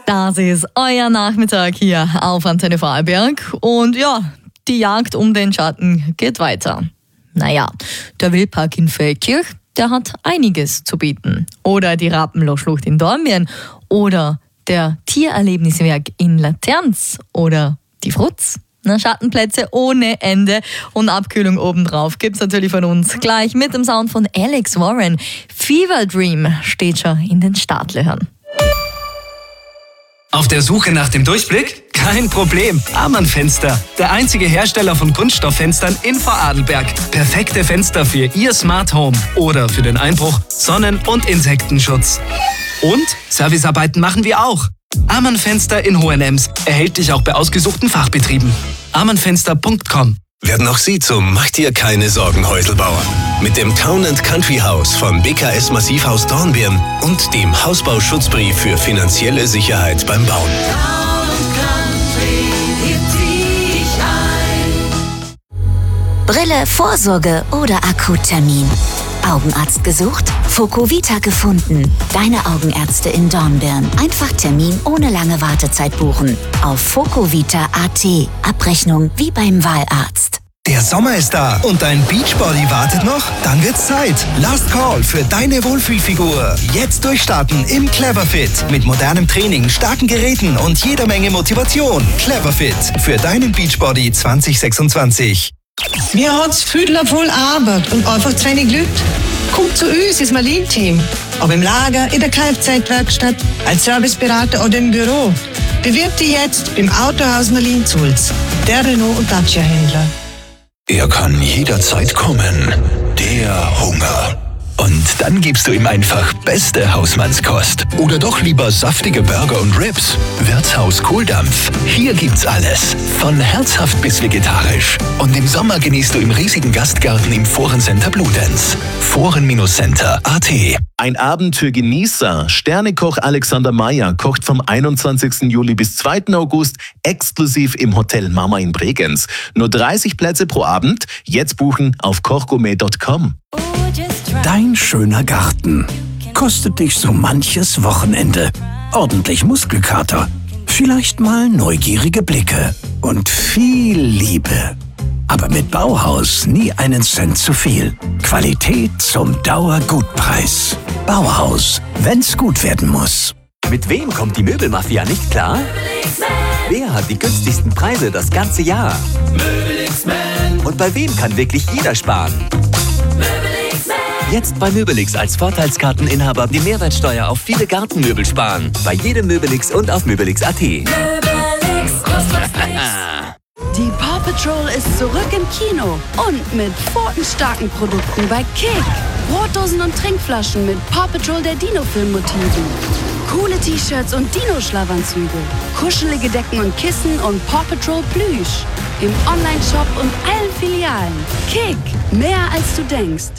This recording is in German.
Das ist euer Nachmittag hier auf Antenne Vorarlberg. Und ja, die Jagd um den Schatten geht weiter. Naja, der Wildpark in Feldkirch, der hat einiges zu bieten. Oder die Rapenlochschlucht in Dornbirn. Oder der Tiererlebniswerk in Laterns. Oder die Frutz. Schattenplätze ohne Ende und Abkühlung obendrauf gibt's natürlich von uns. Gleich mit dem Sound von Alex Warren. Fever Dream steht schon in den Startlöchern. Auf der Suche nach dem Durchblick? Kein Problem. Amann Fenster. Der einzige Hersteller von Kunststofffenstern in Vorarlberg. Perfekte Fenster für Ihr Smart Home oder für den Einbruch, Sonnen- und Insektenschutz. Und Servicearbeiten machen wir auch. Amann Fenster in Hohenems. Erhältlich auch bei ausgesuchten Fachbetrieben. amannfenster.com. Werden auch Sie zum Mach dir keine Sorgen Häuselbauer. Mit dem Town & Country Haus von BKS Massivhaus Dornbirn und dem Hausbauschutzbrief für finanzielle Sicherheit beim Bauen. Brille, Vorsorge oder Akuttermin. Augenarzt gesucht? Focovita gefunden. Deine Augenärzte in Dornbirn. Einfach Termin ohne lange Wartezeit buchen. Auf focovita.at. Abrechnung wie beim Wahlarzt. Der Sommer ist da und dein Beachbody wartet noch? Dann wird's Zeit. Last Call für deine Wohlfühlfigur. Jetzt durchstarten im Cleverfit. Mit modernem Training, starken Geräten und jeder Menge Motivation. Cleverfit für deinen Beachbody 2026. Wir haben viel voll Arbeit und einfach zu wenig Leute. Kommt zu uns ins Marlin-Team. Ob im Lager, in der Kfz-Werkstatt, als Serviceberater oder im Büro. Bewirb dich jetzt im Autohaus Marlin-Zulz. Der Renault- und Dacia-Händler. Er kann jederzeit kommen. Der Hunger. Und dann gibst du ihm einfach beste Hausmannskost. Oder doch lieber saftige Burger und Ribs. Wirtshaus Kohldampf. Hier gibt's alles. Von herzhaft bis vegetarisch. Und im Sommer genießt du im riesigen Gastgarten im Forencenter Bludenz. Foren-Center.at. Ein Abend für Genießer. Sternekoch Alexander Meyer kocht vom 21. Juli bis 2. August exklusiv im Hotel Mama in Bregenz. Nur 30 Plätze pro Abend. Jetzt buchen auf kochgourmet.com. Dein schöner Garten kostet dich so manches Wochenende. Ordentlich Muskelkater, vielleicht mal neugierige Blicke und viel Liebe. Aber mit Bauhaus nie einen Cent zu viel. Qualität zum Dauergutpreis. Bauhaus, wenn's gut werden muss. Mit wem kommt die Möbelmafia nicht klar? Wer hat die günstigsten Preise das ganze Jahr? Und bei wem kann wirklich jeder sparen? Jetzt bei Möbelix als Vorteilskarteninhaber die Mehrwertsteuer auf viele Gartenmöbel sparen. Bei jedem Möbelix und auf Möbelix.at. Die Paw Patrol ist zurück im Kino und mit pfotenstarken Produkten bei Kick. Brotdosen und Trinkflaschen mit Paw Patrol der Dino-Film-Motiven. Coole T-Shirts und Dino-Schlafanzüge. Kuschelige Decken und Kissen und Paw Patrol Plüsch. Im Onlineshop und allen Filialen. Kick, mehr als du denkst.